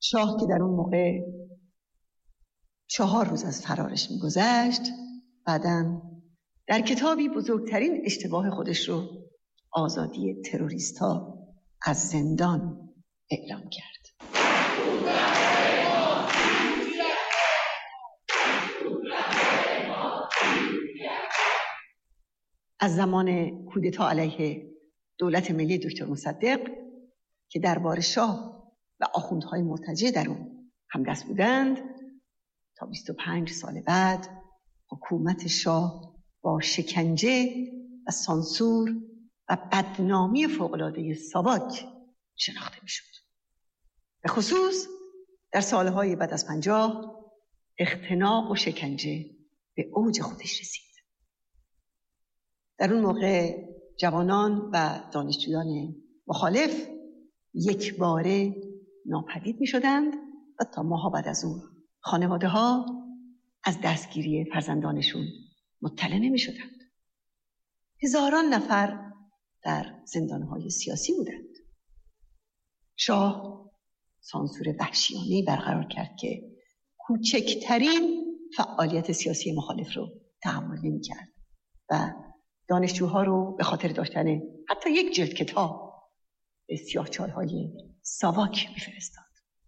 شاه که در اون موقع 4 روز از فرارش می‌گذشت، بعداً در کتابی بزرگترین اشتباه خودش رو، آزادی تروریست‌ها از زندان، اعلام کرد. از زمان کودتا علیه دولت ملی دکتر مصدق که دربار شاه و آخوندهای مرتجع در اون همدست بودند تا 25 سال بعد، حکومت شاه با شکنجه و سانسور و بدنامی فوق‌العاده ساواک شناخته میشد. به خصوص در سالهای بعد از 50 اختناق و شکنجه به اوج خودش رسید. در اون موقع جوانان و دانشجویان مخالف یکباره ناپدید می شدند و تا ماها بعد از اون خانواده ها از دستگیری فرزندانشون مطلع نمی شدند. هزاران نفر در زندانهای سیاسی بودند. شاه سانسور وحشیانه‌ای برقرار کرد که کوچکترین فعالیت سیاسی مخالف رو تحمل نمی کرد و دانشجوها رو به خاطر داشتن حتی یک جلد کتاب به سیاه‌چال‌های ساواک می‌فرستاد.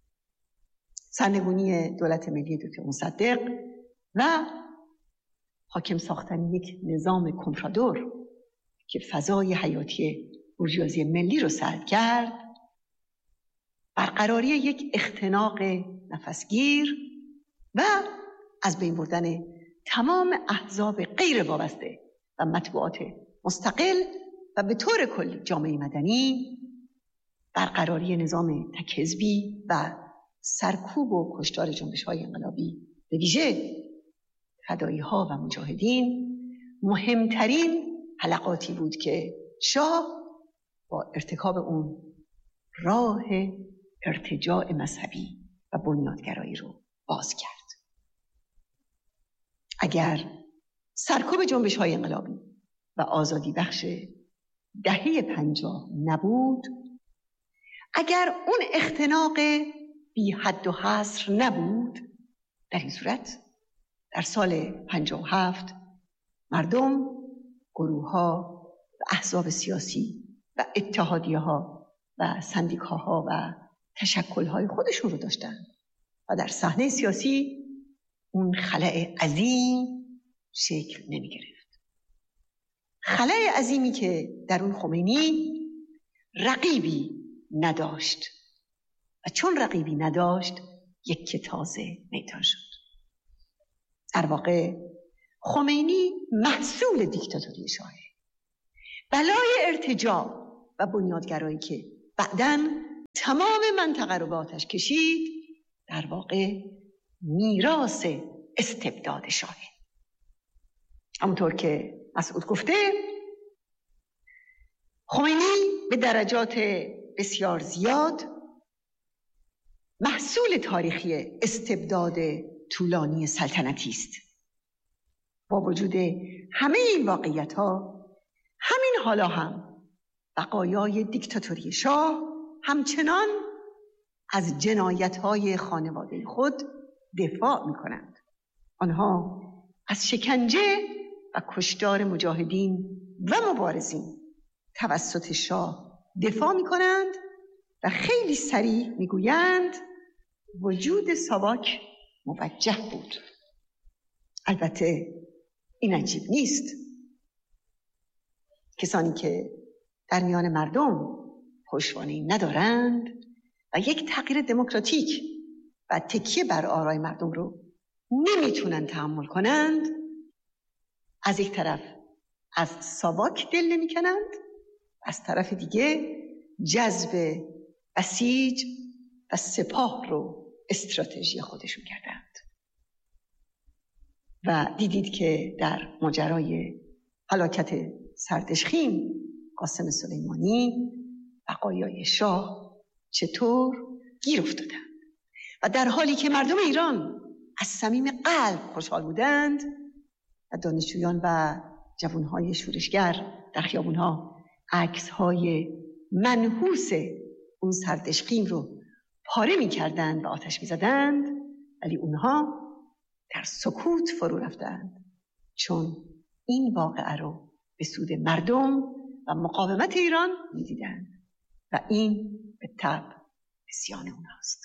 سرنگونی دولت ملی دکتر مصدق و حاکم ساختن یک نظام کمپرادور که فضای حیاتی بورژوازی ملی رو سلب کرد، برقراری یک اختناق نفسگیر و از بین بردن تمام احزاب غیر وابسته و مطبوعات مستقل و به طور کلی جامعه مدنی، برقراری نظام تک‌حزبی و سرکوب و کشتار جنبش‌های انقلابی به ویژه فدایی‌ها و مجاهدین مهمترین حلقاتی بود که شاه با ارتکاب اون راه ارتجاع مذهبی و بنیادگرایی رو باز کرد. اگر سرکوب جنبش‌های انقلابی و آزادی بخش دهه 50 نبود، اگر اون اختناق بی حد و حصر نبود، در این صورت در سال 57 مردم، گروه‌ها و احزاب سیاسی و اتحادیه‌ها و سندیکاها و تشکل‌های خودشون رو داشتن و در صحنه سیاسی اون خلأ عظیم شکل نمی گرفت. خلأ عظیمی که در اون خمینی رقیبی نداشت و چون رقیبی نداشت یک که تازه میدان شد. در واقع خمینی محصول دیکتاتوری شاهه. بلای ارتجاع و بنیادگرایی که بعداً تمام منطقه رو به آتش کشید، در واقع میراث استبداد شاهه. همونطور که مسعود گفته، خمینی به درجات بسیار زیاد محصول تاریخی استبداد طولانی سلطنتی است. با وجود همه این واقعیت‌ها، همین حالا هم بقایای دیکتاتوری شاه همچنان از جنایت‌های خانواده خود دفاع می‌کنند. آنها از شکنجه و کشتار مجاهدین و مبارزین توسط شاه دفاع می‌کنند و خیلی صریح می‌گویند وجود ساواک موجه بود. البته این عجیب نیست. کسانی که در میان مردم پشتوانه‌ای ندارند و یک تغییر دموکراتیک و تکیه بر آرای مردم رو نمیتونن تحمل کنند، از یک طرف از ساواک دل نمیکنند، از طرف دیگه جذب بسیج و سپاه رو استراتژی خودشون کردند. و دیدید که در ماجرای هلاکت سردشخیم قاسم سلیمانی، بقایای شاه چطور گیر افتادند و در حالی که مردم ایران از صمیم قلب خوشحال بودند و دانشجویان و جوانهای شورشگر در خیابونها عکس‌های منحوس اون سردشخیم رو پاره می‌کردند و آتش می‌زدند، ولی اونها در سکوت فرو رفتند، چون این واقعه رو به سود مردم و مقاومت ایران می‌دیدند و این به طبع زیان اونهاست.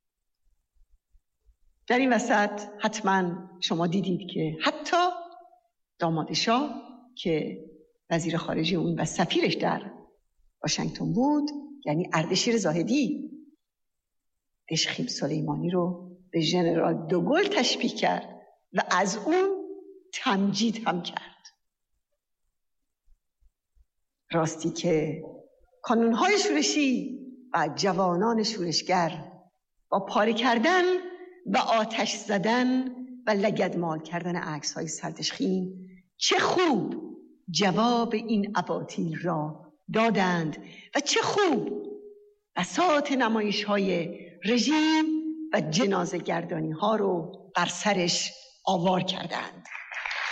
در این وسط حتما شما دیدید که حتی داماد شاه که وزیر خارجه اون و سفیرش در واشنگتن بود، یعنی اردشیر زاهدی، دشخیم سلیمانی رو به ژنرال دوگل تشبیه کرد و از اون تمجید هم کرد. راستی که کانون‌های شورشی و جوانان شورشگر با پاره کردن و آتش زدن و لگدمال کردن عکس‌های سردشخیم چه خوب جواب این اباطیل را دادند و چه خوب بساط نمایش‌های رژیم و جنازه گردانی ها رو بر سرش آوار کردند.